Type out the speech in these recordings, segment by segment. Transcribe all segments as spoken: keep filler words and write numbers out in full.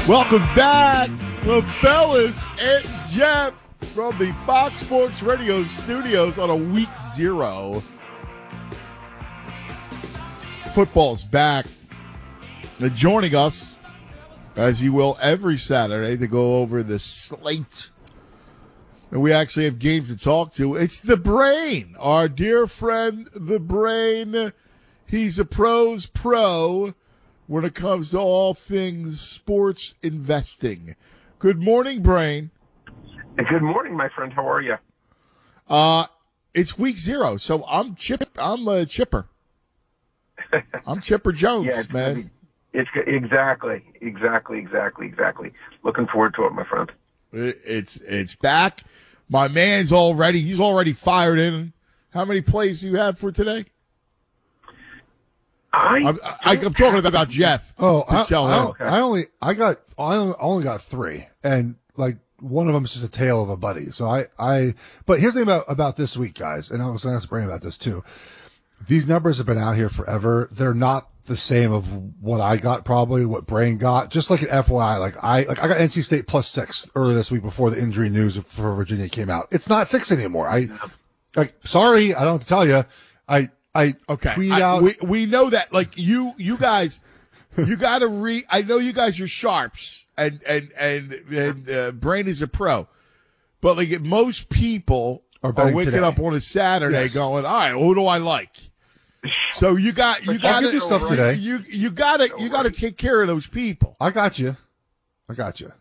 Welcome back, the fellas and Jeff from the Fox Sports Radio studios on a week zero. Football's back. Now joining us, as you will every Saturday, to go over the slate. And we actually have games to talk to. It's the Brain, our dear friend, the Brain. He's a pro's pro when it comes to all things sports investing. Good morning, Brain. Good morning, my friend. How are you? Uh, it's week zero, so I'm chip. I'm a chipper. I'm Chipper Jones, yeah, it's man. Be, it's exactly, exactly, exactly, exactly. Looking forward to it, my friend. It, it's it's back. My man's already. He's already fired in. How many plays do you have for today? I I'm, I, I'm talking about Jeff. Oh, to I, tell I, him. okay. I only, I got, I only, only got three, and like one of them is just a tale of a buddy. So I, I, but here's the thing about about this week, guys, and I was going to ask Brain about this too. These numbers have been out here forever. They're not the same of what I got, probably what Brain got. Just like an F Y I, like I, like I got N C State plus six earlier this week before the injury news for Virginia came out. It's not six anymore. I, like, sorry, I don't have to tell you. I. I okay. tweet I, out. We we know that. Like you, you guys, you got to read. I know you guys are sharps, and and and and uh, Brain is a pro, but like most people are, are waking today. up on a Saturday yes. going, all right, who do I like? So you got you got to do stuff today. You you got to you got to take care of those people. I got you. I got you.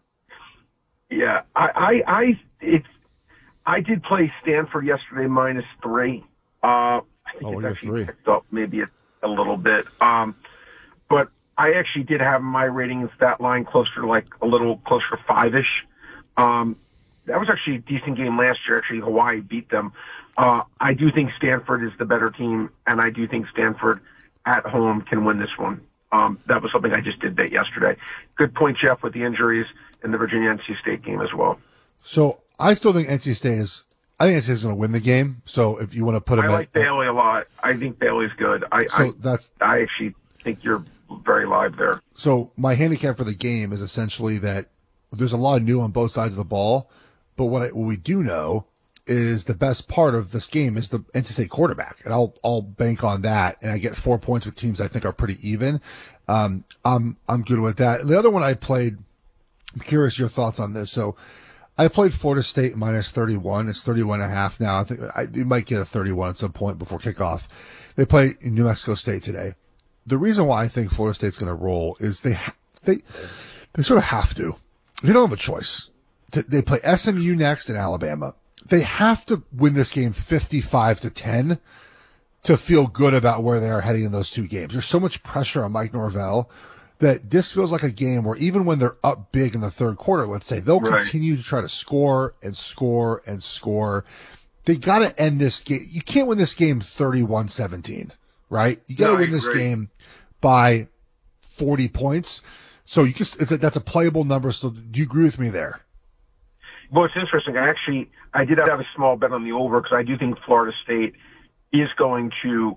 Yeah, I I I it's I did play Stanford yesterday minus three. Uh, I think oh, it's actually three. picked up maybe a, a little bit. Um, but I actually did have my rating in stat line closer to like a little closer to five-ish. Um, that was actually a decent game last year. Actually, Hawaii beat them. Uh, I do think Stanford is the better team, and I do think Stanford at home can win this one. Um, that was something I just did bet yesterday. Good point, Jeff, with the injuries in the Virginia N C State game as well. So I still think N C State is I think N C State is going to win the game. So if you want to put him I like at, Bailey a lot. I think Bailey's good. I, so I, that's, I actually think you're very live there. So my handicap for the game is essentially that there's a lot of new on both sides of the ball. But what, I, what we do know is the best part of this game is the N C State quarterback. And I'll, I'll bank on that. And I get four points with teams I think are pretty even. Um, I'm, I'm good with that. And the other one I played, I'm curious your thoughts on this. So I played Florida State minus thirty-one. It's thirty-one and a half now. I think I, you might get a thirty-one at some point before kickoff. They play New Mexico State today. The reason why I think Florida State's going to roll is they, they, they sort of have to. They don't have a choice. They play S M U next and Alabama. They have to win this game fifty-five to ten to feel good about where they are heading in those two games. There's so much pressure on Mike Norvell that this feels like a game where even when they're up big in the third quarter, let's say, they'll right. continue to try to score and score and score. They got to end this game. You can't win this game thirty-one seventeen, right? You got to no, win this game by forty points. So you just, it's a, that's a playable number. So do you agree with me there? Well, it's interesting. I actually, I did have a small bet on the over because I do think Florida State is going to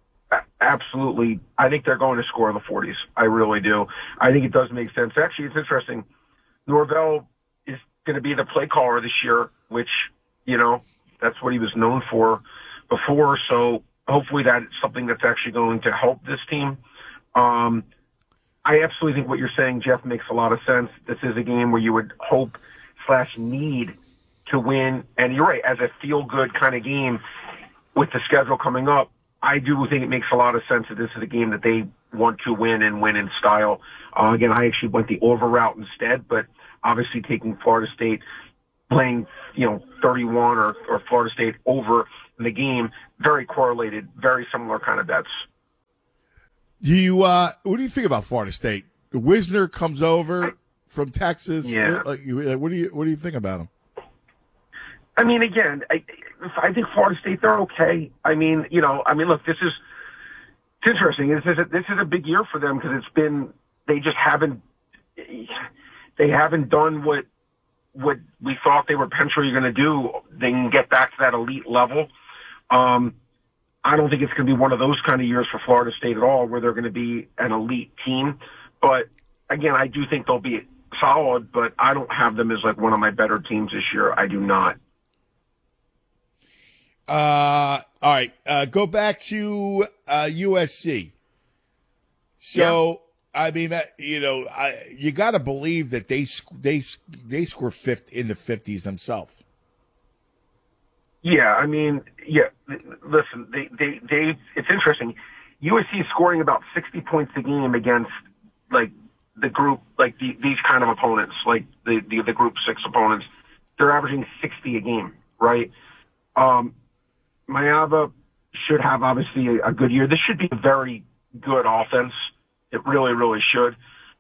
absolutely, I think they're going to score in the forties. I really do. I think it does make sense. Actually, it's interesting. Norvell is going to be the play caller this year, which, you know, that's what he was known for before. So hopefully that's something that's actually going to help this team. Um, I absolutely think what you're saying, Jeff, makes a lot of sense. This is a game where you would hope slash need to win. And you're right, as a feel-good kind of game with the schedule coming up, I do think it makes a lot of sense that this is a game that they want to win and win in style. Uh, again, I actually went the over route instead, but obviously taking Florida State, playing, you know, thirty-one or, or Florida State over in the game, very correlated, very similar kind of bets. Do you, uh, what do you think about Florida State? Wisner comes over I, from Texas. Yeah. Like, what do you, what do you think about him? I mean, again, I, I think Florida State, they're okay. I mean, you know, I mean, look, this is, it's interesting. This is a, this is a big year for them because it's been, they just haven't, they haven't done what, what we thought they were potentially going to do. They can get back to that elite level. Um, I don't think it's going to be one of those kind of years for Florida State at all where they're going to be an elite team. But, again, I do think they'll be solid, but I don't have them as like one of my better teams this year. I do not. Uh, all right. Uh, go back to uh, U S C. So, yeah. I mean, uh, you know, I, you got to believe that they they they score fifth in the fifties themselves. Yeah, I mean, yeah. Listen, they they they. It's interesting. U S C is scoring about sixty points a game against like the group, like the, these kind of opponents, like the, the the group six opponents. They're averaging sixty a game, right? Um, Mayava should have obviously a, a good year. This should be a very good offense. It really, really should.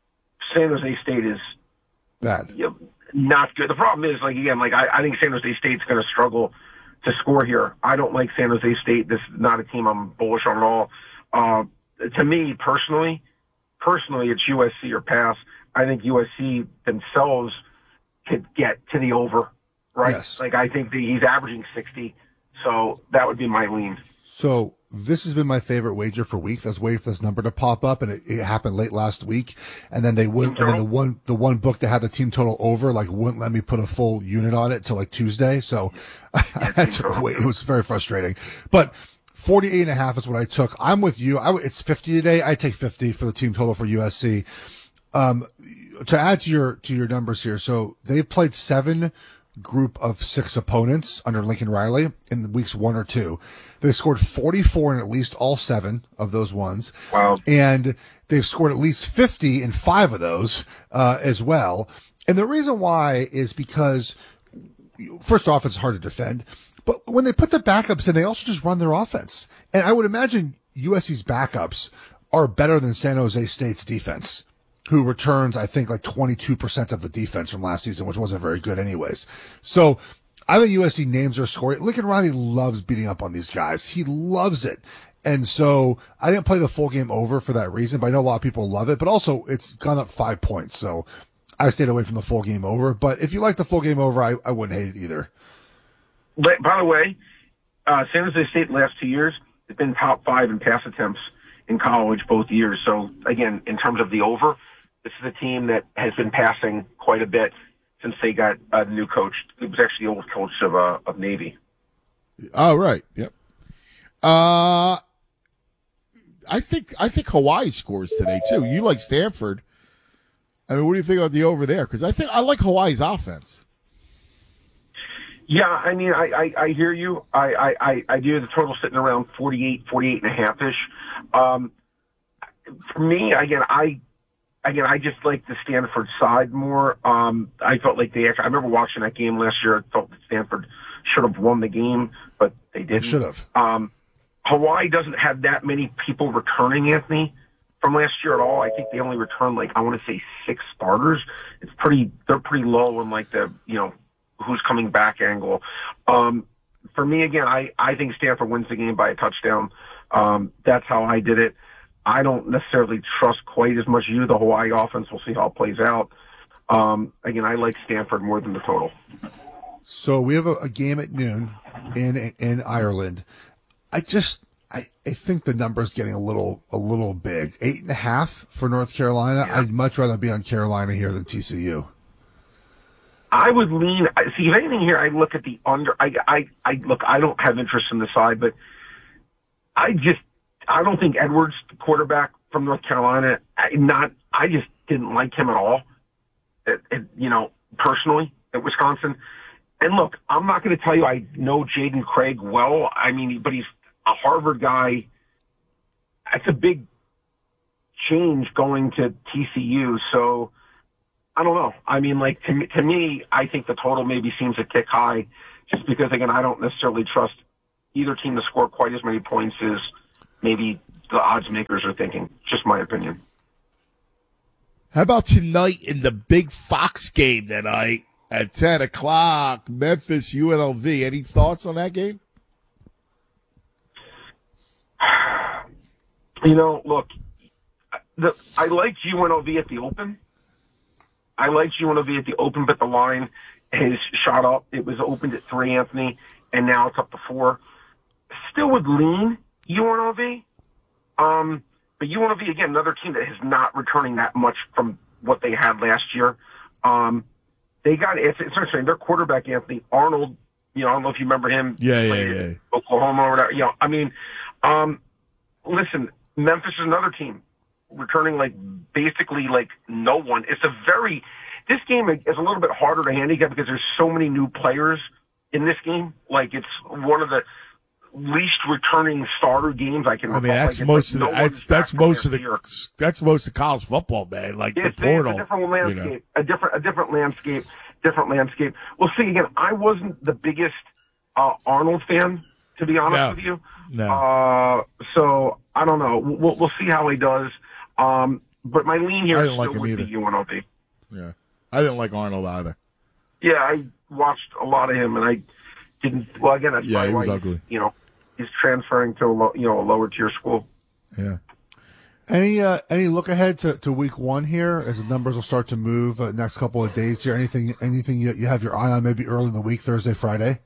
San Jose State is bad, you know, not good. The problem is, like again, like I, I think San Jose State's going to struggle to score here. I don't like San Jose State. This is not a team I'm bullish on at all. Uh, to me personally, personally, it's U S C or pass. I think U S C themselves could get to the over, right? Yes. Like I think the, he's averaging sixty. So that would be my lean. So this has been my favorite wager for weeks. I was waiting for this number to pop up, and it, it happened late last week. And then they wouldn't. And then the one, the one book that had the team total over, like wouldn't let me put a full unit on it till like Tuesday. So I had to wait. It was very frustrating. But forty-eight and a half is what I took. I'm with you. I, it's fifty today. I take fifty for the team total for U S C. Um, to add to your to your numbers here, so they've played seven group of six opponents under Lincoln Riley in weeks one or two. They scored forty-four in at least all seven of those ones. Wow. And they've scored at least fifty in five of those, uh, as well. And the reason why is because, first off, it's hard to defend, but when they put the backups in, they also just run their offense. And I would imagine U S C's backups are better than San Jose State's defense, who returns, I think, like twenty-two percent of the defense from last season, which wasn't very good anyways. So I think U S C names their score. Lincoln Riley loves beating up on these guys. He loves it. And so I didn't play the full game over for that reason, but I know a lot of people love it. But also, it's gone up five points. So I stayed away from the full game over. But if you like the full game over, I, I wouldn't hate it either. But, by the way, uh, San Jose State last two years has been top five in pass attempts in college both years. So, again, in terms of the over, this is a team that has been passing quite a bit since they got a new coach. It was actually the old coach of uh, of Navy. Oh, right. Yep. Uh, I think I think Hawaii scores today too. You like Stanford. I mean, what do you think about the over there? Because I think I like Hawaii's offense. Yeah, I mean, I, I, I hear you. I, I, I do. The total sitting around forty-eight, forty-eight and a half ish. Um, for me, again, I. Again, I just like the Stanford side more. Um, I felt like they actually, I remember watching that game last year. I felt that Stanford should have won the game, but they didn't. They should have. Um, Hawaii doesn't have that many people returning, Anthony, from last year at all. I think they only returned, like, I want to say six starters. It's pretty, they're pretty low in, like, the, you know, who's coming back angle. Um, for me, again, I, I think Stanford wins the game by a touchdown. Um, that's how I did it. I don't necessarily trust quite as much you, the Hawaii offense. We'll see how it plays out. Um, again, I like Stanford more than the total. So we have a, a game at noon in in Ireland. I just I, I think the number's getting a little a little big. Eight and a half for North Carolina. Yeah. I'd much rather be on Carolina here than T C U. I would lean. See, if anything here, I look at the under. I I I look. I don't have interest in the side, but I just. I don't think Edwards, the quarterback from North Carolina, not. I just didn't like him at all. It, it, you know, personally at Wisconsin. And look, I'm not going to tell you I know Jaden Craig well. I mean, but he's a Harvard guy. That's a big change going to T C U. So I don't know. I mean, like to me, to me, I think the total maybe seems a tick high, just because again, I don't necessarily trust either team to score quite as many points as maybe the odds makers are thinking. Just my opinion. How about tonight in the big Fox game tonight at ten o'clock, Memphis U N L V? Any thoughts on that game? You know, look, the, I liked U N L V at the open. I liked U N L V at the open, but the line has shot up. It was opened at three, Anthony, and now it's up to four. Still would lean U N L V, um, but U N L V, again, another team that is not returning that much from what they had last year. Um, they got it's, it's interesting. Their quarterback, Anthony Arnold. You know, I don't know if you remember him. Yeah, yeah, yeah. Oklahoma or whatever. You know, I mean, um, listen, Memphis is another team returning like basically like no one. It's a very this game is a little bit harder to handicap because there's so many new players in this game. Like it's one of the least returning starter games I can. I mean, recall. that's like, most like of the, no that's that's most of the year. that's most of college football, man. Like It's, the portal, it's a different landscape, you know. a different a different landscape, different landscape. Well, see again, I wasn't the biggest uh, Arnold fan, to be honest No. with you. No. Uh, so I don't know. We'll we'll see how he does. Um, but my lean here I is didn't like still him would be either. U N L V. Yeah, I didn't like Arnold either. Yeah, I watched a lot of him, and I didn't. Well, again, that's Yeah, probably he was why ugly. you know he's transferring to a low, you know a lower tier school. Yeah. Any uh, any look ahead to, to week one here as the numbers will start to move uh, next couple of days here? Anything anything you, you have your eye on maybe early in the week, Thursday, Friday?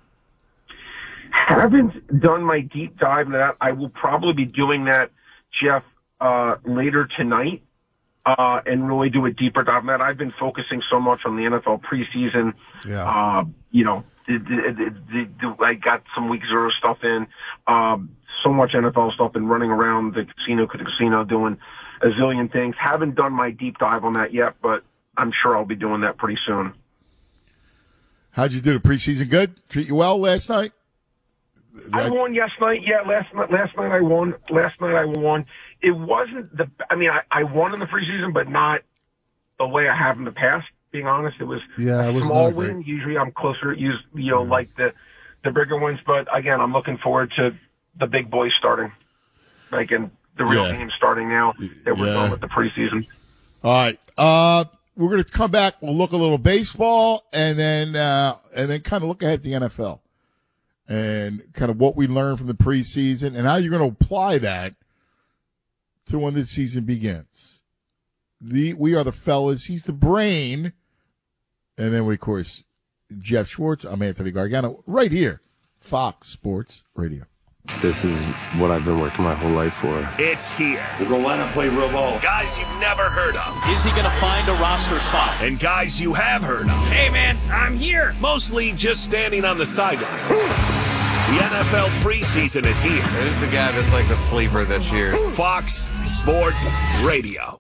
Haven't done my deep dive into that. I will probably be doing that, Jeff, uh, later tonight, uh, and really do a deeper dive on that. I've been focusing so much on the N F L preseason. Yeah. Uh, you know, the, the, the, the, I got some week zero stuff in. Um, so much N F L stuff and running around the casino to the casino doing a zillion things. Haven't done my deep dive on that yet, but I'm sure I'll be doing that pretty soon. How'd you do the preseason? Good? Treat you well last night? I won last night. Yeah, last night. Last night I won. Last night I won. It wasn't the. I mean, I, I won in the preseason, but not the way I have in the past. Being honest, it was Yeah, a it was small not great. win. Usually, I'm closer. Use you know, Yeah. like the the bigger wins. But again, I'm looking forward to the big boys starting, like and the real Yeah. games starting now that we're Yeah. done with the preseason. All right. Uh, we're going to come back. We'll look a little baseball and then, uh, and then kind of look ahead at the N F L and kind of what we learned from the preseason and how you're going to apply that to when the season begins. The, we are the fellas. He's the brain. And then we, of course, Jeff Schwartz. I'm Anthony Gargano right here. Fox Sports Radio. This is what I've been working my whole life for. It's here. We're going to line up, play real ball. Guys you've never heard of. Is he going to find a roster spot? And guys you have heard of. Hey, man, I'm here. Mostly just standing on the sidelines. The N F L preseason is here. Who's the guy that's like the sleeper this year? Fox Sports Radio.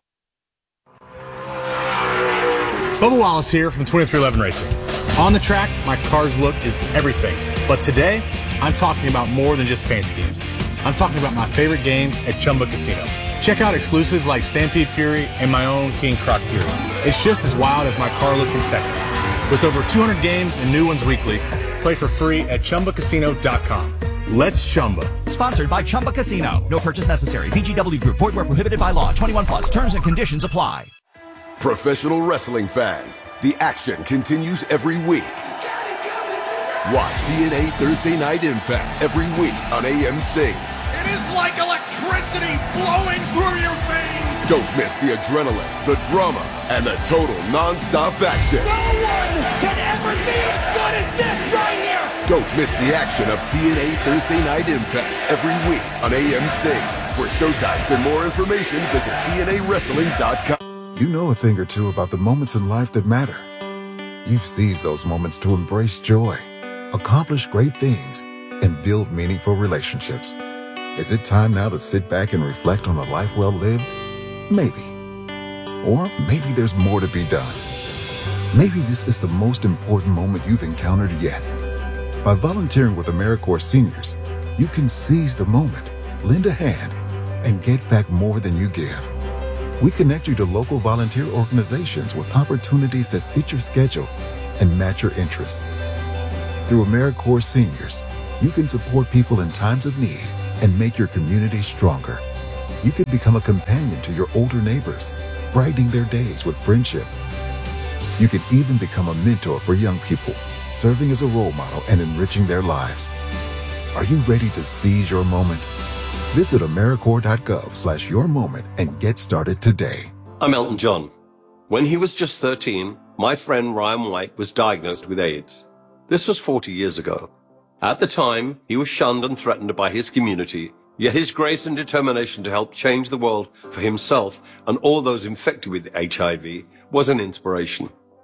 Bubba Wallace here from twenty-three eleven Racing. On the track, my car's look is everything. But today, I'm talking about more than just paint schemes. I'm talking about my favorite games at Chumba Casino. Check out exclusives like Stampede Fury and my own King Croc Fury. It's just as wild as my car look in Texas. With over two hundred games and new ones weekly, play for free at chumba casino dot com. Let's Chumba. Sponsored by Chumba Casino. No purchase necessary. V G W Group. Void where prohibited by law. twenty-one plus. Terms and conditions apply. Professional wrestling fans, the action continues every week. Watch T N A Thursday Night Impact every week on A M C. It is like electricity flowing through your veins. Don't miss the adrenaline, the drama, and the total non-stop action. No one can ever be as good as this right here. Don't miss the action of T N A Thursday Night Impact every week on A M C. For showtimes and more information, visit T N A wrestling dot com. You know a thing or two about the moments in life that matter. You've seized those moments to embrace joy, accomplish great things, and build meaningful relationships. Is it time now to sit back and reflect on a life well lived? Maybe. Or maybe there's more to be done. Maybe this is the most important moment you've encountered yet. By volunteering with AmeriCorps Seniors, you can seize the moment, lend a hand, and get back more than you give. We connect you to local volunteer organizations with opportunities that fit your schedule and match your interests. Through AmeriCorps Seniors, you can support people in times of need and make your community stronger. You can become a companion to your older neighbors, brightening their days with friendship. You can even become a mentor for young people, serving as a role model and enriching their lives. Are you ready to seize your moment? Visit AmeriCorps dot gov slash your moment and get started today. I'm Elton John. When he was just thirteen, my friend Ryan White was diagnosed with AIDS. This was forty years ago. At the time, he was shunned and threatened by his community, yet his grace and determination to help change the world for himself and all those infected with H I V was an inspiration.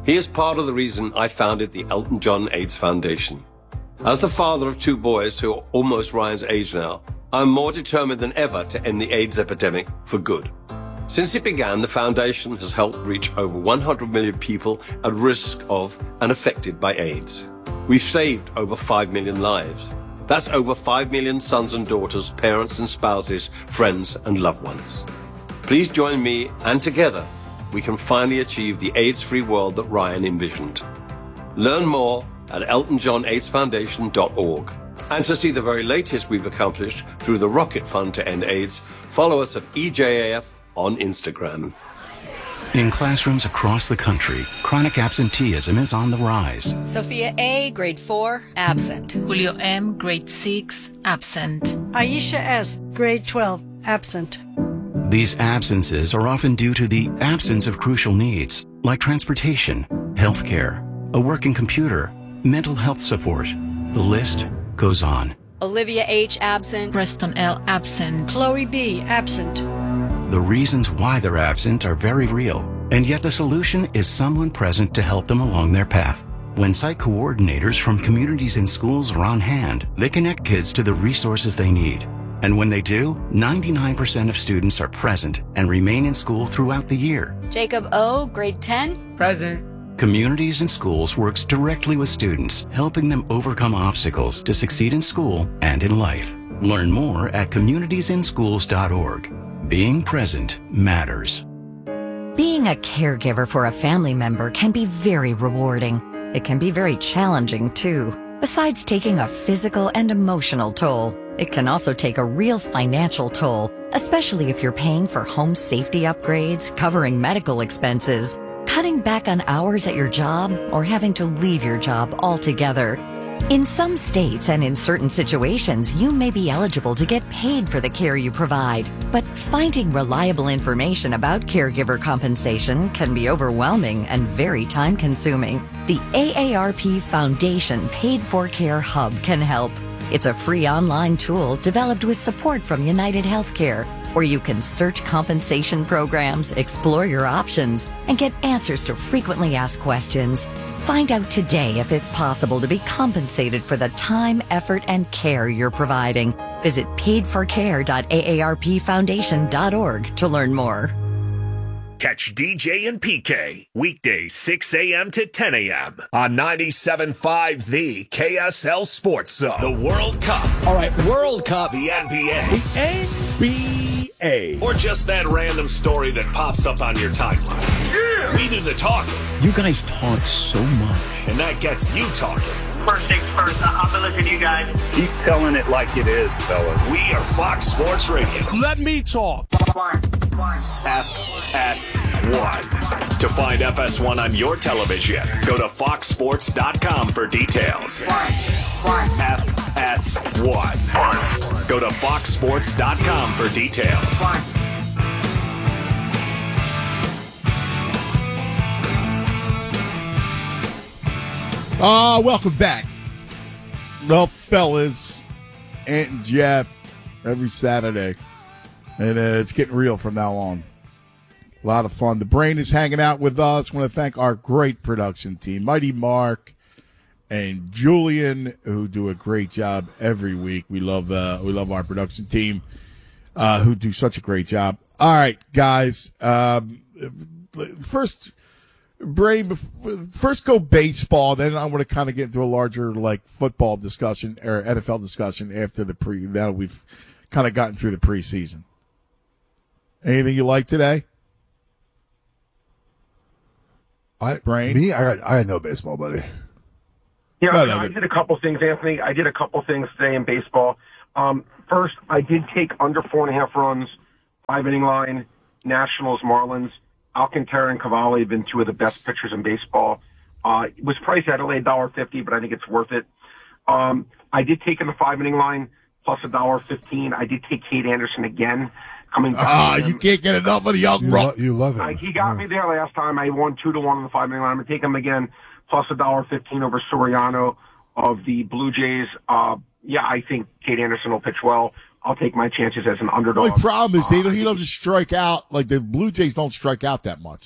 He is part of the reason I founded the Elton John AIDS Foundation. As the father of two boys who are almost Ryan's age now, I'm more determined than ever to end the AIDS epidemic for good. Since it began, the foundation has helped reach over one hundred million people at risk of and affected by AIDS. We've saved over five million lives. That's over five million sons and daughters, parents and spouses, friends and loved ones. Please join me, and together we can finally achieve the AIDS-free world that Ryan envisioned. Learn more at elton john aids foundation dot org. And to see the very latest we've accomplished through the Rocket Fund to End AIDS, follow us at E J A F on Instagram. In classrooms across the country, chronic absenteeism is on the rise. Sophia A., grade four, absent. Julio M., grade six, absent. Aisha S., grade twelve, absent. These absences are often due to the absence of crucial needs, like transportation, health care, a working computer, mental health support. The list goes on. Olivia H., absent. Preston L., absent. Chloe B., absent. The reasons why they're absent are very real, and yet the solution is someone present to help them along their path. When site coordinators from communities and schools are on hand, they connect kids to the resources they need. And when they do, ninety-nine percent of students are present and remain in school throughout the year. Jacob O., grade ten, present. Communities and Schools works directly with students, helping them overcome obstacles to succeed in school and in life. Learn more at communities in schools dot org. Being present matters. Being a caregiver for a family member can be very rewarding. It can be very challenging, too. Besides taking a physical and emotional toll, it can also take a real financial toll, especially if you're paying for home safety upgrades, covering medical expenses, cutting back on hours at your job, or having to leave your job altogether. In some states and in certain situations, you may be eligible to get paid for the care you provide, but finding reliable information about caregiver compensation can be overwhelming and very time-consuming. The A A R P Foundation Paid for Care Hub can help. It's a free online tool developed with support from United Healthcare, where you can search compensation programs, explore your options, and get answers to frequently asked questions. Find out today if it's possible to be compensated for the time, effort, and care you're providing. Visit paid for care dot A A R P foundation dot org to learn more. Catch D J and P K weekdays six a.m. to ten a.m. on ninety-seven point five The K S L Sports Zone. The World Cup. All right, World Cup. The N B A. The N B A. Or just that random story that pops up on your timeline. Yeah! We do the talking. You guys talk so much. And that gets you talking. First things first, I've been listening to you guys. Keep telling it like it is, fellas. We are Fox Sports Radio. Let me talk. One, one. F S one. To find F S one on your television, go to fox sports dot com for details. One, one. F S one. One. Go to fox sports dot com for details. One. Ah, uh, welcome back. Well, fellas, Ant and Jeff, every Saturday. And uh, it's getting real from now on. A lot of fun. The Brain is hanging out with us. I want to thank our great production team, Mighty Mark and Julian, who do a great job every week. We love uh, we love our production team, uh, who do such a great job. All right, guys. Um, first... Brain, first go baseball, then I want to kind of get into a larger like football discussion or N F L discussion after the pre. Now we've kind of gotten through the preseason. Anything you like today? I Brain, me, I got, I had no baseball, buddy. Yeah, no, no, I did a couple things, Anthony. I did a couple things today in baseball. Um, first, I did take under four and a half runs, five inning line, Nationals, Marlins. Alcantara and Cavalli have been two of the best pitchers in baseball. Uh, it was priced at a dollar fifty, but I think it's worth it. Um, I did take in the five inning line plus a dollar fifteen. I did take Kate Anderson again. Coming back. Ah, you can't get enough of the young you, lo- you love him. Uh, he got yeah. me there last time. I won two to one on the five inning line. I'm gonna take him again plus a dollar fifteen over Soriano of the Blue Jays. Uh, yeah, I think Kate Anderson will pitch well. I'll take my chances as an underdog. The only problem is they don't, uh, he doesn't strike out. Like the Blue Jays don't strike out that much.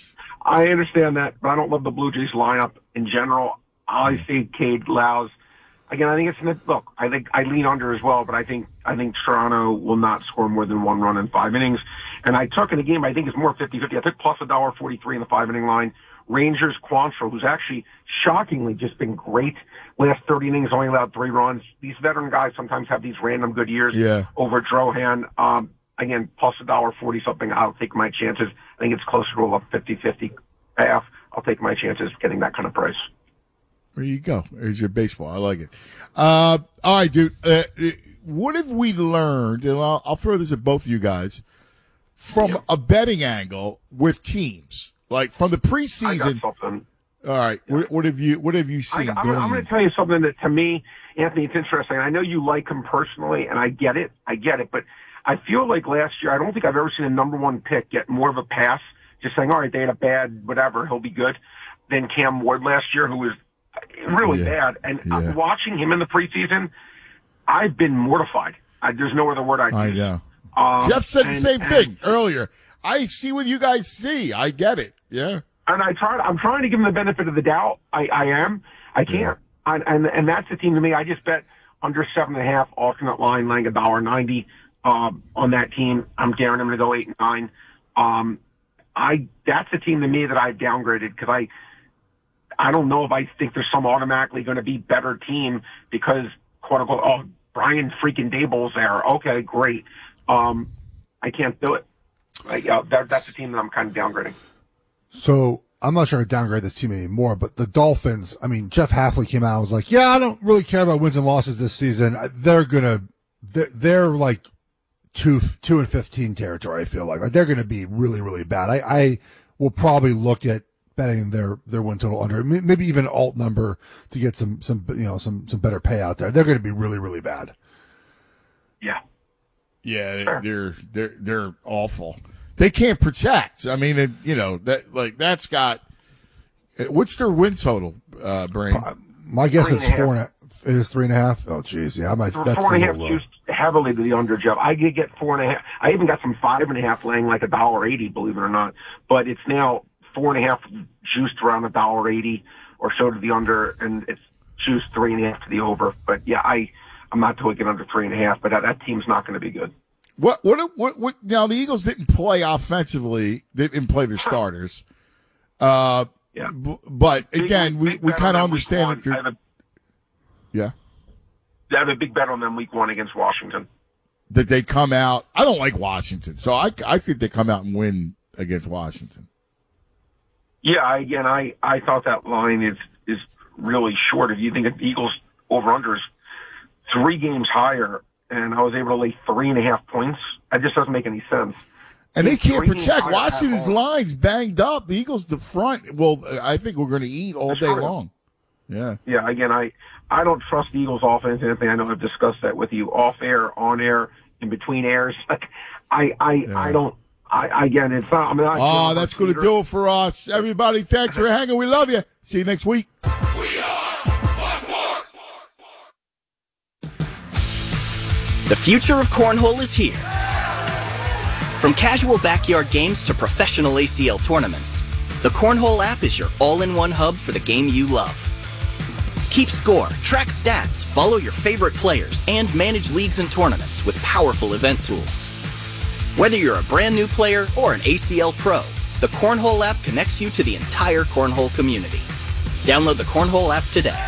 I understand that, but I don't love the Blue Jays lineup in general. I think Cade Lowe's. Again, I think it's in the, look. I think I lean under as well, but I think I think Toronto will not score more than one run in five innings. And I took in a game. I think it's more fifty-fifty. I took plus a dollar forty-three in the five inning line. Rangers Quantrill, who's actually shockingly just been great. Last thirty innings, only allowed three runs. These veteran guys sometimes have these random good years. Yeah. Over Drohan. Um, again, plus a dollar forty something. I'll take my chances. I think it's closer to a fifty-fifty half. I'll take my chances getting that kind of price. There you go. There's your baseball. I like it. Uh, all right, dude. Uh, what have we learned? And I'll, I'll throw this at both of you guys from a betting angle with teams, like from the preseason. I got something. All right. What, what have you What have you seen? I, I'm, I'm going to tell you something that to me, Anthony, it's interesting. I know you like him personally, and I get it. I get it. But I feel like last year, I don't think I've ever seen a number one pick get more of a pass, just saying, all right, they had a bad whatever, he'll be good, than Cam Ward last year, who was really yeah. bad. And yeah. uh, watching him in the preseason, I've been mortified. I, there's no other word I'd I use. know. Um, Jeff said and, the same and, thing earlier. I see what you guys see. I get it. Yeah. And I tried. I'm trying to give him the benefit of the doubt. I, I am. I can't. Yeah. And, and and that's the team to me. I just bet under seven and a half alternate line, laying a dollar ninety um, on that team. I'm daring him to go eight and nine. Um, I that's the team to me that I downgraded because I I don't know if I think there's some automatically going to be better team because quote unquote oh Brian freaking Daboll's there. Okay, great. Um, I can't do it. Like, uh, that, that's the team that I'm kind of downgrading. So I'm not sure I downgrade this team anymore, but the Dolphins, I mean, Jeff Hafley came out and was like, yeah, I don't really care about wins and losses this season. They're going to, they're, they're like two, two and fifteen territory. I feel like, like they're going to be really, really bad. I, I will probably look at betting their, their win total under, maybe even an alt number to get some, some, you know, some, some better payout there. They're going to be really, really bad. Yeah. Yeah. Sure. They're, they're, they're awful. They can't protect. I mean, it, you know, that like that's got. What's their win total, uh, Brain? My guess is four and a, it is three and a half. Oh, geez, yeah, I might. For that's four and a a half little low. juiced heavily to the under, Jeff. I did get four and a half. I even got some five and a half laying like a dollar eighty, believe it or not. But it's now four and a half juiced around a dollar eighty or so to the under, and it's juiced three and a half to the over. But yeah, I I'm not taking under three and a half. But that, that team's not going to be good. What, what, what, what, now the Eagles didn't play offensively, they didn't play their starters. Uh, yeah. b- but again, big, we, big we kind of understand it. Through, I have, a, yeah. I have a big bet on them week one against Washington. That they come out, I don't like Washington, so I, I think they come out and win against Washington. Yeah, I, again, I, I thought that line is, is really short. If you think of the Eagles over under is three games higher, and I was able to lay three and a half points. That just doesn't make any sense. And they can't protect. Washington's line's banged up. The Eagles, the front, well, I think we're going to eat all day long. Yeah. Yeah, again, I, I don't trust the Eagles' offense. Anthony, I know I've discussed that with you off air, on air, in between airs. Like, I, I, yeah. I don't, I, again, it's not, I mean, I Oh, that's going to do it for us. Everybody, thanks for hanging. We love you. See you next week. The future of cornhole is here. From casual backyard games to professional A C L tournaments, the Cornhole app is your all-in-one hub for the game you love. Keep score, track stats, follow your favorite players, and manage leagues and tournaments with powerful event tools. Whether you're a brand new player or an A C L pro, the Cornhole app connects you to the entire cornhole community. Download the Cornhole app today.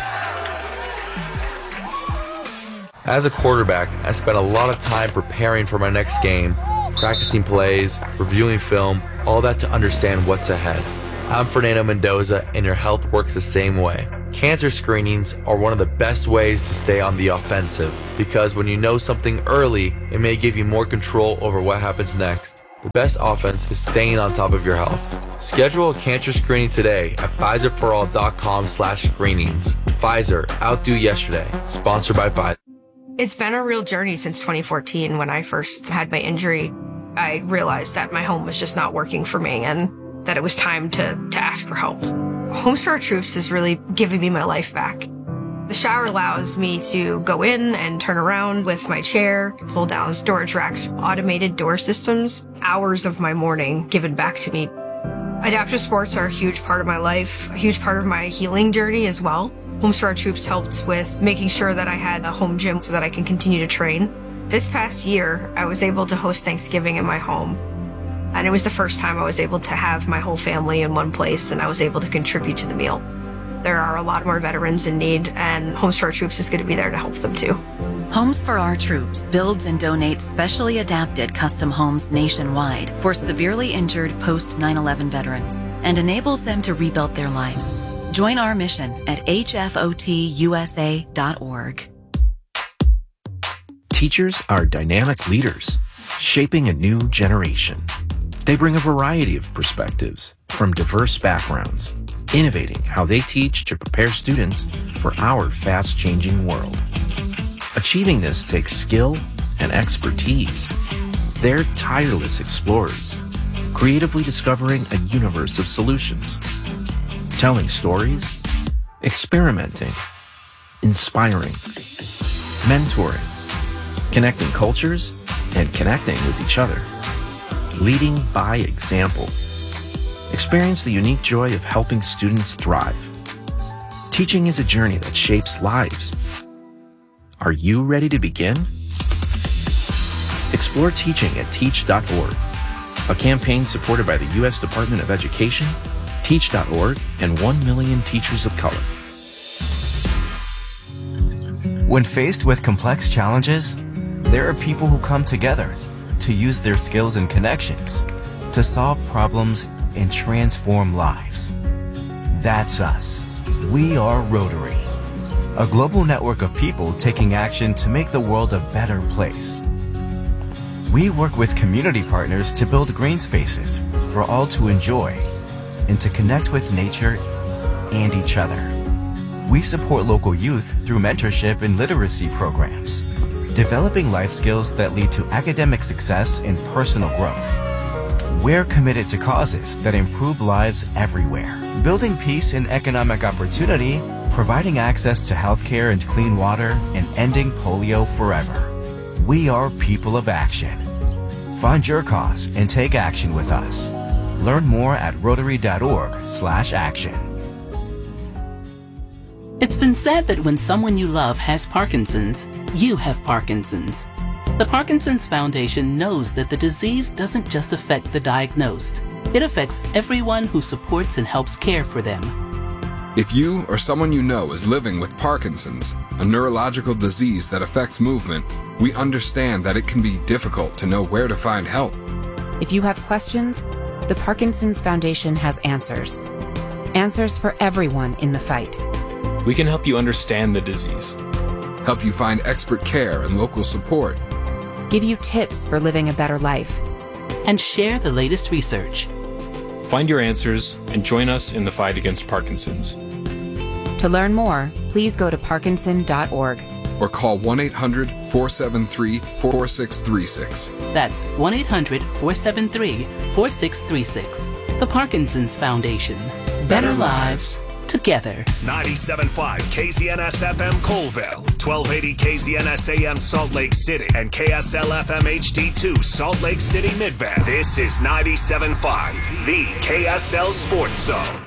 As a quarterback, I spent a lot of time preparing for my next game, practicing plays, reviewing film, all that to understand what's ahead. I'm Fernando Mendoza, and your health works the same way. Cancer screenings are one of the best ways to stay on the offensive, because when you know something early, it may give you more control over what happens next. The best offense is staying on top of your health. Schedule a cancer screening today at Pfizer for all dot com slash screenings. Pfizer, outdo yesterday. Sponsored by Pfizer. It's been a real journey since twenty fourteen when I first had my injury. I realized that my home was just not working for me and that it was time to, to ask for help. Homes for Our Troops is really giving me my life back. The shower allows me to go in and turn around with my chair, pull down storage racks, automated door systems, hours of my morning given back to me. Adaptive sports are a huge part of my life, a huge part of my healing journey as well. Homes for Our Troops helped with making sure that I had a home gym so that I can continue to train. This past year, I was able to host Thanksgiving in my home. And it was the first time I was able to have my whole family in one place, and I was able to contribute to the meal. There are a lot more veterans in need, and Homes for Our Troops is going to be there to help them too. Homes for Our Troops builds and donates specially adapted custom homes nationwide for severely injured post nine eleven veterans and enables them to rebuild their lives. Join our mission at H F O T U S A dot org. Teachers are dynamic leaders, shaping a new generation. They bring a variety of perspectives from diverse backgrounds, innovating how they teach to prepare students for our fast-changing world. Achieving this takes skill and expertise. They're tireless explorers, creatively discovering a universe of solutions, telling stories, experimenting, inspiring, mentoring, connecting cultures, and connecting with each other. Leading by example. Experience the unique joy of helping students thrive. Teaching is a journey that shapes lives. Are you ready to begin? Explore teaching at teach dot org, a campaign supported by the U S Department of Education, teach dot org, and one million teachers of color. When faced with complex challenges, there are people who come together to use their skills and connections to solve problems and transform lives. That's us. We are Rotary, a global network of people taking action to make the world a better place. We work with community partners to build green spaces for all to enjoy and to connect with nature and each other. We support local youth through mentorship and literacy programs, developing life skills that lead to academic success and personal growth. We're committed to causes that improve lives everywhere, building peace and economic opportunity, providing access to healthcare and clean water, and ending polio forever. We are people of action. Find your cause and take action with us. Learn more at rotary dot org slash action. It's been said that when someone you love has Parkinson's, you have Parkinson's. The Parkinson's Foundation knows that the disease doesn't just affect the diagnosed. It affects everyone who supports and helps care for them. If you or someone you know is living with Parkinson's, a neurological disease that affects movement, we understand that it can be difficult to know where to find help. If you have questions, the Parkinson's Foundation has answers. Answers for everyone in the fight. We can help you understand the disease, help you find expert care and local support, give you tips for living a better life, and share the latest research. Find your answers and join us in the fight against Parkinson's. To learn more, please go to parkinson dot org or call one eight hundred, four seven three, four six three six. That's one eight hundred, four seven three, four six three six. The Parkinson's Foundation. Better, Better lives. Together. ninety-seven point five K Z N S F M Colville, twelve eighty K Z N S A M Salt Lake City, and K S L F M H D two Salt Lake City Midvale. This is ninety-seven point five, the K S L Sports Zone.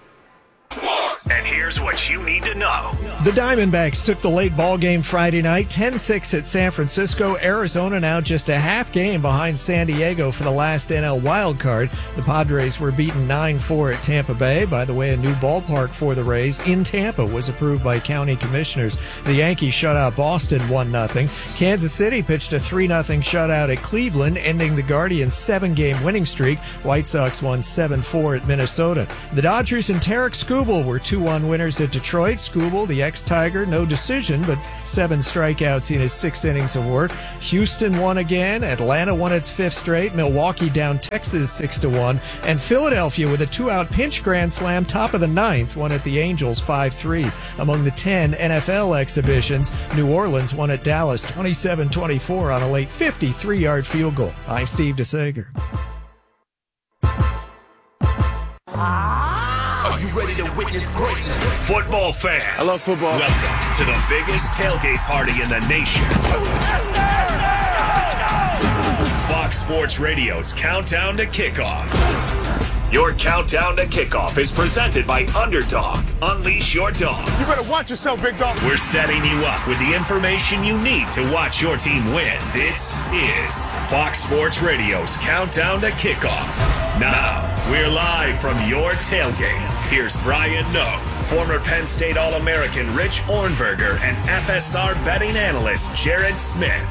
And here's what you need to know. The Diamondbacks took the late ball game Friday night, ten six at San Francisco. Arizona now just a half game behind San Diego for the last N L wildcard. The Padres were beaten nine four at Tampa Bay. By the way, a new ballpark for the Rays in Tampa was approved by county commissioners. The Yankees shut out Boston one nothing. Kansas City pitched a three nothing shutout at Cleveland, ending the Guardians' seven-game winning streak. White Sox won seven four at Minnesota. The Dodgers and Tarek Skubal were two one winners at Detroit. Skubal, the ex-Tiger, no decision, but seven strikeouts in his six innings of work. Houston won again. Atlanta won its fifth straight. Milwaukee down Texas six to one. And Philadelphia with a two-out pinch grand slam top of the ninth won at the Angels five three. Among the ten N F L exhibitions, New Orleans won at Dallas twenty-seven twenty-four on a late fifty-three-yard field goal. I'm Steve DeSager. Are you ready to witness greatness? Football fans. I love football. Welcome to the biggest tailgate party in the nation. Fox Sports Radio's countdown to kickoff. Your countdown to kickoff is presented by Underdog. Unleash your dog. You better watch yourself, big dog. We're setting you up with the information you need to watch your team win. This is Fox Sports Radio's Countdown to Kickoff. Now, we're live from your tailgate. Here's Brian Noe, former Penn State All-American Rich Ornberger, and F S R betting analyst Jared Smith.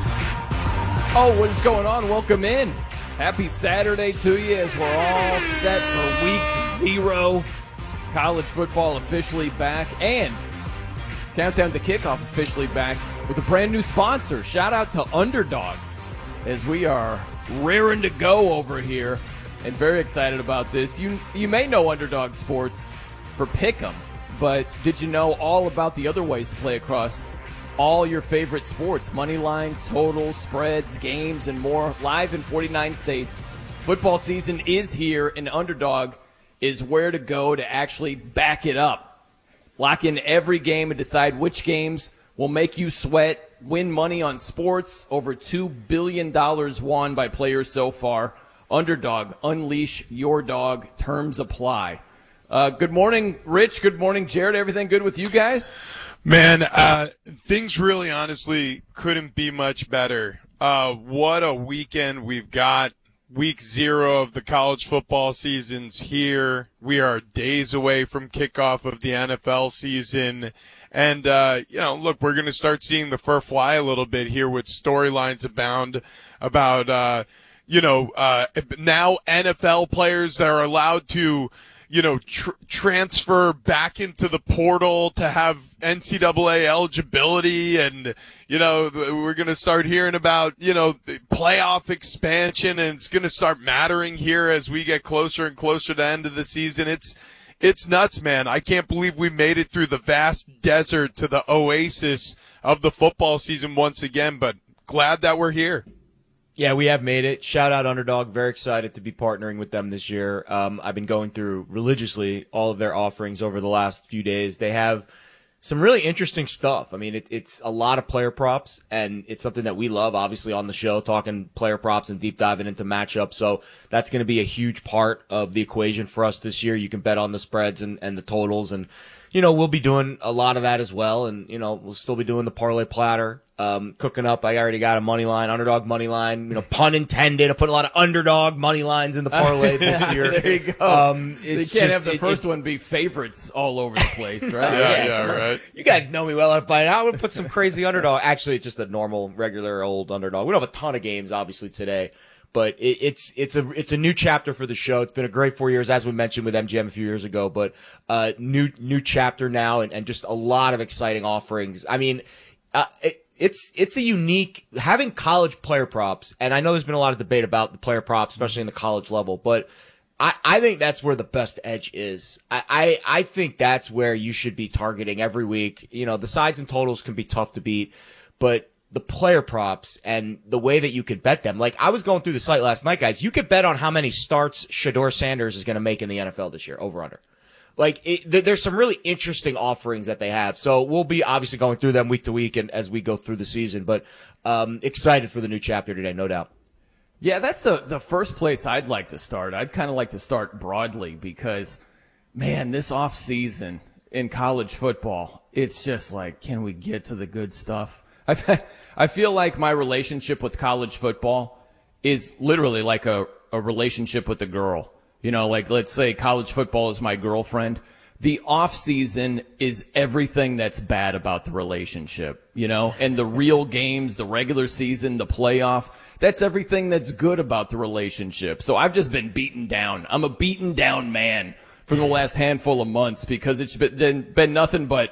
Oh, what is going on? Welcome in. Happy Saturday to you as we're all set for week zero. College football officially back, and Countdown to Kickoff officially back with a brand new sponsor. Shout out to Underdog as we are raring to go over here and very excited about this. You you may know Underdog Sports for Pick'em, but did you know all about the other ways to play across all your favorite sports? Money lines, totals, spreads, games, and more. Live in forty-nine states. Football season is here, and Underdog is where to go to actually back it up. Lock in every game and decide which games will make you sweat. Win money on sports. Over two billion dollars won by players so far. Underdog, unleash your dog. Terms apply. Uh, good morning, Rich. Good morning, Jared. Everything good with you guys? Man, uh, things really honestly couldn't be much better. Uh, what a weekend we've got. Week zero of the college football season's here. We are days away from kickoff of the N F L season. And, uh, you know, look, we're going to start seeing the fur fly a little bit here with storylines abound about, uh, you know, uh, now N F L players that are allowed to, you know, tr- transfer back into the portal to have N C double A eligibility. And, you know, we're going to start hearing about, you know, playoff expansion, and it's going to start mattering here as we get closer and closer to the end of the season. It's, it's nuts, man. I can't believe we made it through the vast desert to the oasis of the football season once again, but glad that we're here. Yeah, we have made it. Shout out Underdog. Very excited to be partnering with them this year. Um, I've been going through religiously all of their offerings over the last few days. They have some really interesting stuff. I mean, it, it's a lot of player props, and it's something that we love, obviously, on the show, talking player props and deep diving into matchups. So that's going to be a huge part of the equation for us this year. You can bet on the spreads and, and the totals, and, you know, we'll be doing a lot of that as well. And, you know, we'll still be doing the parlay platter. Um, cooking up. I already got a money line, Underdog money line, you know, pun intended. I put a lot of Underdog money lines in the parlay this year. There you go. Um, it's you can't just, have the it, first it, one be favorites all over the place, right? yeah, yeah, yeah, right. You guys know me well enough by now. I'm going to put some crazy Underdog. Actually, it's just a normal, regular old Underdog. We don't have a ton of games, obviously, today. But it, it's, it's a, it's a new chapter for the show. It's been a great four years, as we mentioned with M G M a few years ago, but, uh, new, new chapter now, and, and just a lot of exciting offerings. I mean, uh, it, It's, it's a unique, having college player props, and I know there's been a lot of debate about the player props, especially in the college level, but I, I think that's where the best edge is. I, I, I think that's where you should be targeting every week. You know, the sides and totals can be tough to beat, but the player props and the way that you could bet them. Like, I was going through the site last night, guys. You could bet on how many starts Shedeur Sanders is going to make in the N F L this year, over under. Like, it, th- there's some really interesting offerings that they have. So we'll be obviously going through them week to week and as we go through the season, but, um, excited for the new chapter today, no doubt. Yeah, that's the, the first place I'd like to start. I'd kind of like to start broadly because, man, this off season in college football, it's just like, can we get to the good stuff? I, I feel like my relationship with college football is literally like a, a relationship with a girl. You know, like, let's say college football is my girlfriend. The off season is everything that's bad about the relationship, you know, and the real games, the regular season, the playoff, that's everything that's good about the relationship. So I've just been beaten down. I'm a beaten down man for the last handful of months because it's been, been nothing but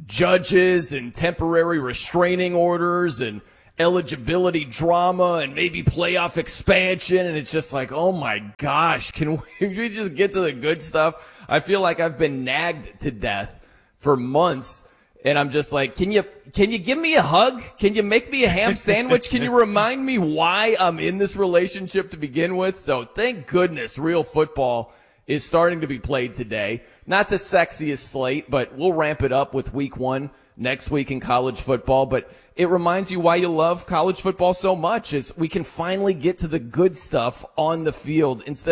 judges and temporary restraining orders and eligibility drama and maybe playoff expansion, and it's just like, oh my gosh, can we just get to the good stuff? I feel like I've been nagged to death for months, and I'm just like, can you can you give me a hug? Can you make me a ham sandwich? Can you remind me why I'm in this relationship to begin with? So thank goodness real football is starting to be played today. Not the sexiest slate, but we'll ramp it up with week one next week in college football. But it reminds you why you love college football so much is we can finally get to the good stuff on the field instead of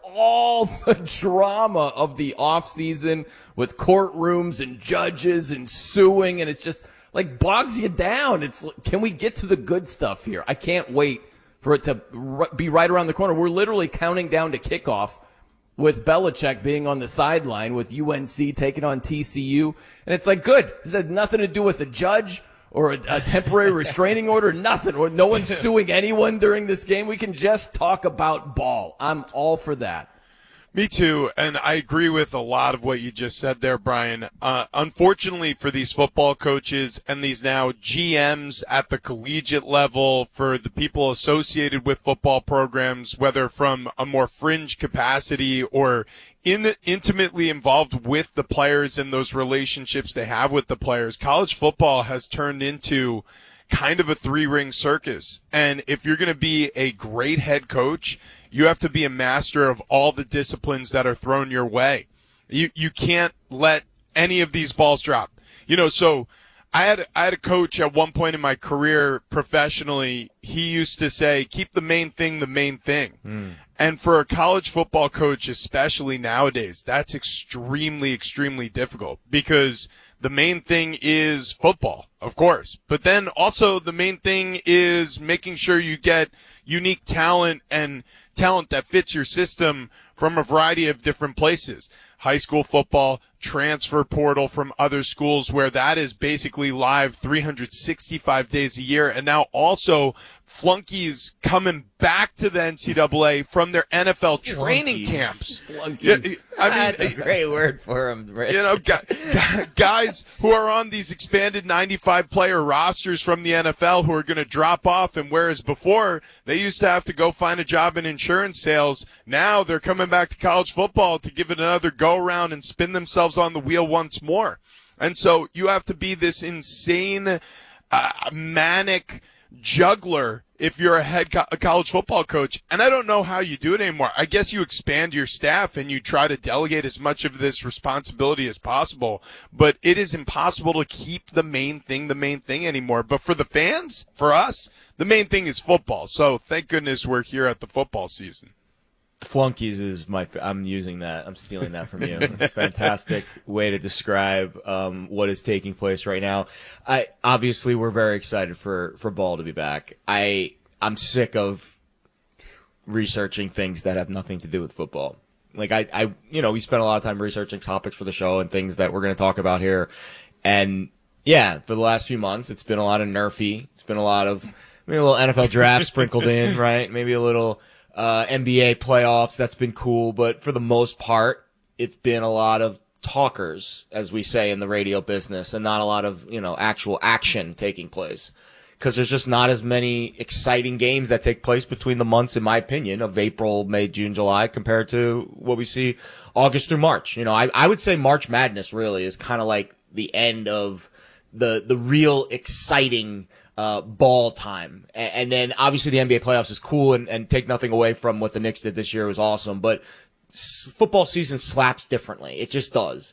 all the drama of the offseason with courtrooms and judges and suing, and it's just like bogs you down. It's can we get to the good stuff here? I can't wait for it to r- be right around the corner. We're literally counting down to kickoff with Belichick being on the sideline with U N C taking on T C U. And it's like, good. This had nothing to do with a judge or a, a temporary restraining order, nothing. Or no one's suing anyone during this game. We can just talk about ball. I'm all for that. Me too, and I agree with a lot of what you just said there, Brian. Uh, unfortunately for these football coaches and these now G Ms at the collegiate level, for the people associated with football programs, whether from a more fringe capacity or in, intimately involved with the players and those relationships they have with the players, college football has turned into kind of a three-ring circus. And if you're going to be a great head coach, you have to be a master of all the disciplines that are thrown your way. You you can't let any of these balls drop. You know, so I had I had a coach at one point in my career professionally. He used to say, "Keep the main thing the main thing." Mm. And for a college football coach, especially nowadays, that's extremely, extremely difficult because the main thing is football, of course. But then also the main thing is making sure you get unique talent and talent that fits your system from a variety of different places. High school football, transfer portal from other schools where that is basically live three hundred sixty-five days a year. And now also flunkies coming back to the N C double A from their N F L training Flunkies. camps. Flunkies. Yeah, I mean, That's a great word for them. You know, guys who are on these expanded ninety-five player rosters from the N F L who are going to drop off, and whereas before they used to have to go find a job in insurance sales, now they're coming back to college football to give it another go around and spin themselves on the wheel once more. And so you have to be this insane, uh, manic juggler if you're a head co- a college football coach. And I don't know how you do it anymore. I guess you expand your staff and you try to delegate as much of this responsibility as possible, but it is impossible to keep the main thing the main thing anymore. But for the fans, for us, the main thing is football. So thank goodness we're here at the football season. Flunkies is my, I'm using that. I'm stealing that from you. It's a fantastic way to describe, um, what is taking place right now. I, obviously we're very excited for, for ball to be back. I, I'm sick of researching things that have nothing to do with football. Like I, I, you know, we spent a lot of time researching topics for the show and things that we're going to talk about here. And yeah, for the last few months, it's been a lot of nerfy. It's been a lot of, maybe a little N F L draft sprinkled in, right? Maybe a little, Uh, N B A playoffs, that's been cool, but for the most part, it's been a lot of talkers, as we say in the radio business, and not a lot of, you know, actual action taking place. Because there's just not as many exciting games that take place between the months, in my opinion, of April, May, June, July, compared to what we see August through March. You know, I, I would say March Madness really is kind of like the end of the, the real exciting Uh, ball time. And, and then obviously the N B A playoffs is cool and, and take nothing away from what the Knicks did this year. It was awesome, but s- football season slaps differently. It just does.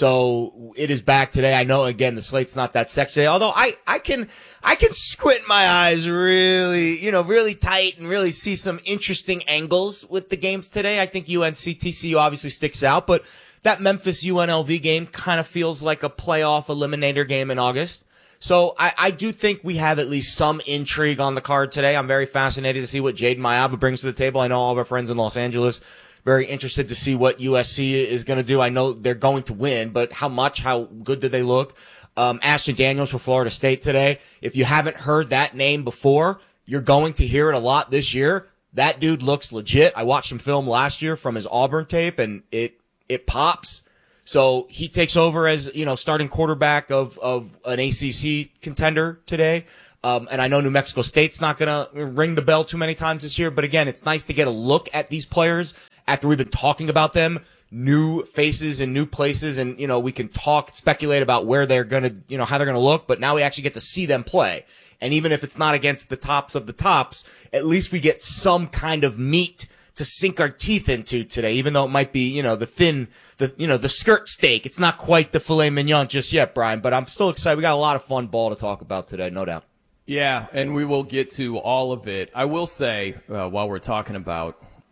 So it is back today. I know, again, the slate's not that sexy, although I, I can, I can squint my eyes really, you know, really tight and really see some interesting angles with the games today. I think U N C T C U obviously sticks out, but that Memphis U N L V game kind of feels like a playoff eliminator game in August. So I, I do think we have at least some intrigue on the card today. I'm very fascinated to see what Jaden Mayava brings to the table. I know all of our friends in Los Angeles very interested to see what U S C is going to do. I know they're going to win, but how much, how good do they look? Um, Ashton Daniels for Florida State today. If you haven't heard that name before, you're going to hear it a lot this year. That dude looks legit. I watched him film last year from his Auburn tape, and it it pops. So he takes over as, you know, starting quarterback of, of an A C C contender today. Um, and I know New Mexico State's not going to ring the bell too many times this year. But again, it's nice to get a look at these players after we've been talking about them, new faces in new places. And, you know, we can talk, speculate about where they're going to, you know, how they're going to look. But now we actually get to see them play. And even if it's not against the tops of the tops, at least we get some kind of meat to sink our teeth into today, even though it might be, you know, the thin, the, you know, the skirt steak. It's not quite the filet mignon just yet, Brian, but I'm still excited. We got a lot of fun ball to talk about today, no doubt. Yeah, and we will get to all of it. I will say, uh, while we're talking about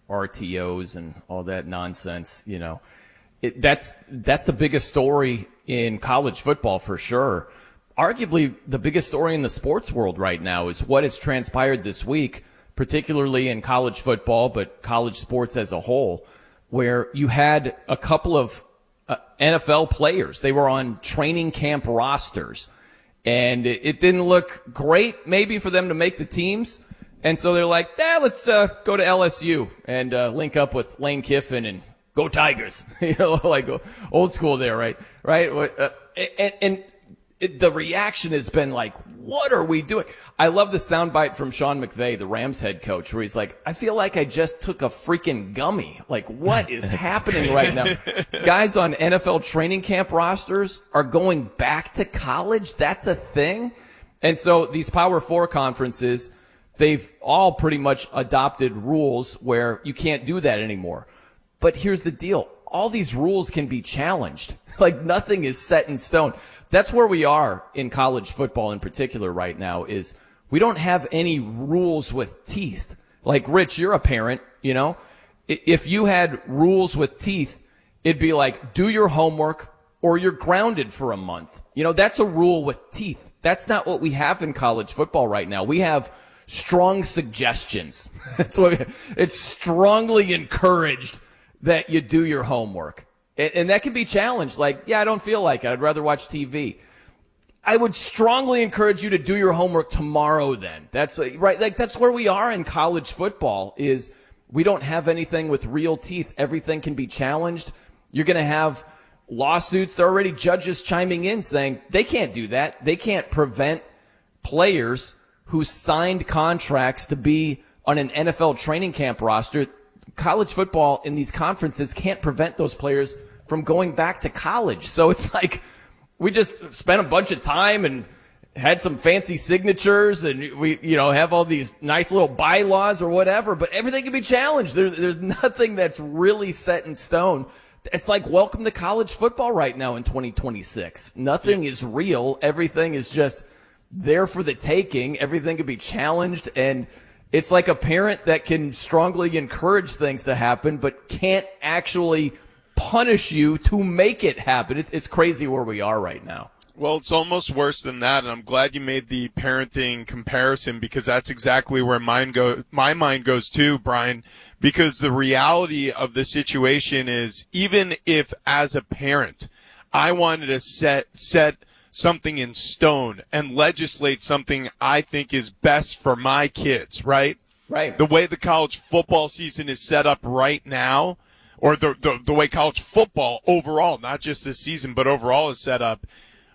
R T Os and all that nonsense, you know. It, that's that's the biggest story in college football for sure. Arguably, the biggest story in the sports world right now is what has transpired this week, particularly in college football, but college sports as a whole, where you had a couple of uh, N F L players. They were on training camp rosters, and it, it didn't look great maybe for them to make the teams. And so they're like, eh, let's uh, go to L S U and uh, link up with Lane Kiffin and go Tigers. You know, like old school there, right? Right? Uh, and, and it, the reaction has been like, what are we doing? I love the soundbite from Sean McVay, the Rams head coach, where he's like, I feel like I just took a freaking gummy. Like, what is happening right now? Guys on N F L training camp rosters are going back to college. That's a thing. And so these Power Four conferences, they've all pretty much adopted rules where you can't do that anymore. But here's the deal. All these rules can be challenged. Like nothing is set in stone. That's where we are in college football in particular right now is we don't have any rules with teeth. Like Rich, you're a parent, you know, if you had rules with teeth, it'd be like do your homework or you're grounded for a month. You know, that's a rule with teeth. That's not what we have in college football right now. We have strong suggestions. That's what it's strongly encouraged that you do your homework. And, and that can be challenged. Like, yeah, I don't feel like it. I'd rather watch T V. I would strongly encourage you to do your homework tomorrow then. That's like, right. Like that's where we are in college football is we don't have anything with real teeth. Everything can be challenged. You're going to have lawsuits. There are already judges chiming in saying they can't do that. They can't prevent players who signed contracts to be on an N F L training camp roster. College football in these conferences can't prevent those players from going back to college. So it's like we just spent a bunch of time and had some fancy signatures and we, you know, have all these nice little bylaws or whatever, but everything can be challenged. There, there's nothing that's really set in stone. It's like welcome to college football right now in twenty twenty-six. Nothing is real. Everything is just there for the taking. Everything can be challenged, and it's like a parent that can strongly encourage things to happen but can't actually punish you to make it happen. It's, it's crazy where we are right now. Well, it's almost worse than that, and I'm glad you made the parenting comparison because that's exactly where mine go, my mind goes too, Brian, because the reality of the situation is even if as a parent I wanted to set set something in stone and legislate something I think is best for my kids, right? Right. The way the college football season is set up right now, or the, the, the way college football overall, not just this season, but overall is set up,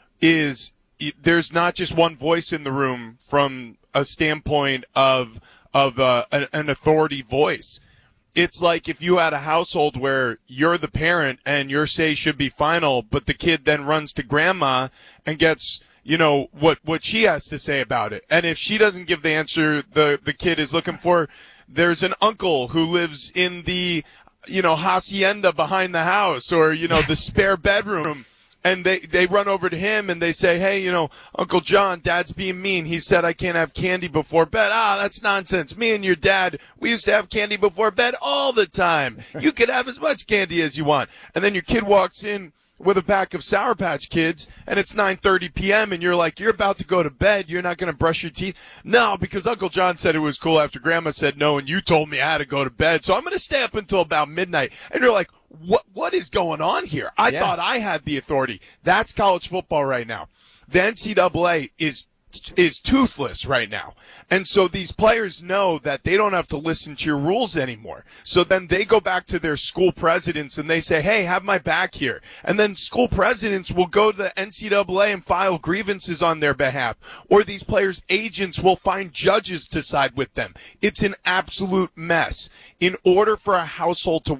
is there's not just one voice in the room from a standpoint of, of uh, an, an authority voice. It's like if you had a household where you're the parent and your say should be final, but the kid then runs to grandma and gets, you know, what, what she has to say about it. And if she doesn't give the answer the, the kid is looking for, there's an uncle who lives in the, you know, hacienda behind the house or, you know, the spare bedroom. And they, they run over to him and they say, hey, you know, Uncle John, Dad's being mean. He said I can't have candy before bed. Ah, that's nonsense. Me and your dad, we used to have candy before bed all the time. You can have as much candy as you want. And then your kid walks in with a pack of Sour Patch Kids and it's nine thirty p.m. and you're like, you're about to go to bed. You're not going to brush your teeth. No, because Uncle John said it was cool after Grandma said no and you told me I had to go to bed. So I'm going to stay up until about midnight. And you're like, What what is going on here? I yeah. thought I had the authority. That's college football right now. The N C double A is is toothless right now. And so these players know that they don't have to listen to your rules anymore. So then they go back to their school presidents and they say, hey, have my back here. And then school presidents will go to the N C double A and file grievances on their behalf. Or these players' agents will find judges to side with them. It's an absolute mess. In order for a household to